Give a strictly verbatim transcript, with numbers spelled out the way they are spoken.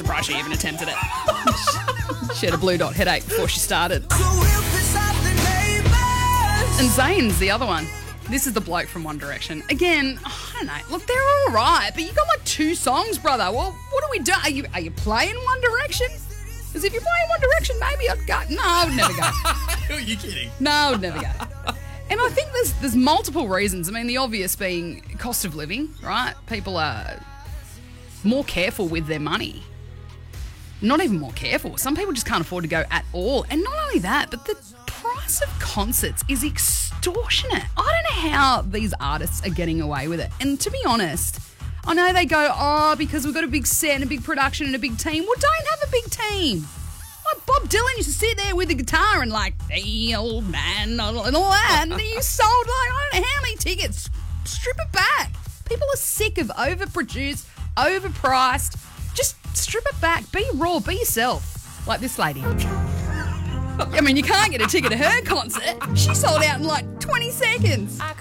surprised she even attempted it. She had a blue dot headache before she started. And Zayn's the other one. This is the bloke from One Direction. Again, I don't know. Look, they're all right, but you got like two songs, brother. Well, what do we do? Are you are you playing One Direction? Because if you're playing One Direction, maybe I'd go. No, I would never go. Are you kidding? No, I would never go. And I think there's there's multiple reasons. I mean, the obvious being cost of living, right? People are more careful with their money. Not even more careful. Some people just can't afford to go at all. And not only that, but the price of concerts is extortionate. I don't know how these artists are getting away with it. And to be honest, I know they go, oh, because we've got a big set and a big production and a big team. Well, don't have a big team. Like Bob Dylan used to sit there with the guitar and like, hey, old man, and all that. And you sold like, I don't know how many tickets. Strip it back. People are sick of overproduced, overpriced. Just strip it back. Be raw. Be yourself. Like this lady. I mean, you can't get a ticket to her concert. She sold out in like twenty seconds.